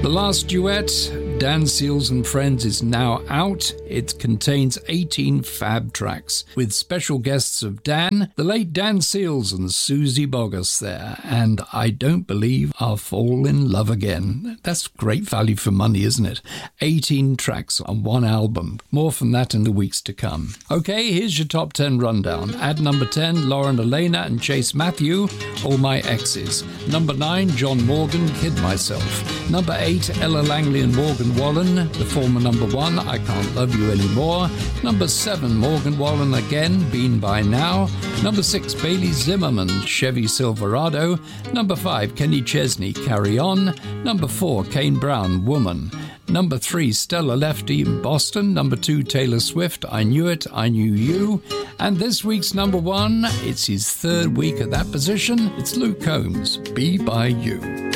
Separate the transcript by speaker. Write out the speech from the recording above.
Speaker 1: The last duet, Dan Seals and Friends, is now out. It contains 18 fab tracks with special guests of Dan, the late Dan Seals and Susie Boggess there. And I don't believe I'll fall in love again. That's great value for money, isn't it? 18 tracks on one album. More from that in the weeks to come. Okay, here's your top 10 rundown. At number 10, Lauren Elena and Chase Matthew, All My Exes. Number 9, John Morgan, Kid Myself. Number 8, Ella Langley and Morgan Wallen, the former number 1, I Can't Love You Anymore. Number 7, Morgan Wallen again, Been By Now. Number 6, Bailey Zimmerman, Chevy Silverado. Number 5, Kenny Chesney, Carry On. Number 4, Kane Brown, Woman. Number 3, Stella Lefty in Boston. Number 2, Taylor Swift, I Knew It, I Knew You. And this week's number 1, it's his third week at that position. It's Luke Combs, Be By You.